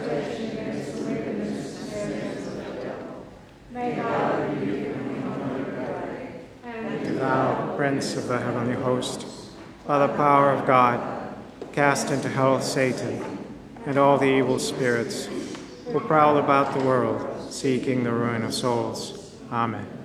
Thou, Prince of the heavenly host, by the power of God, cast into hell Satan and all the evil spirits who prowl about the world, seeking the ruin of souls. Amen.